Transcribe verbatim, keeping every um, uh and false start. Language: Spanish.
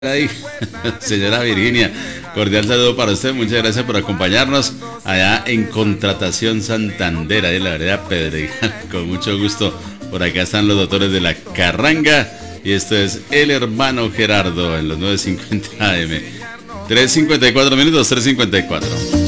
Ahí, señora Virginia, cordial saludo para usted, muchas gracias por acompañarnos allá en Contratación Santander, ahí en la vereda Pedregal, con mucho gusto. Por acá están los doctores de la Carranga y esto es El Hermano Gerardo en los nueve cincuenta A M. tres cincuenta y cuatro minutos, tres cincuenta y cuatro.